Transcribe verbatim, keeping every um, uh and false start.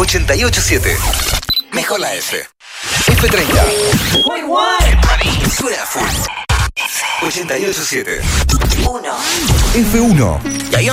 ochenta y ocho siete. Mejor la F. F treinta. Suena full. ochenta y ocho siete. Uno. F uno.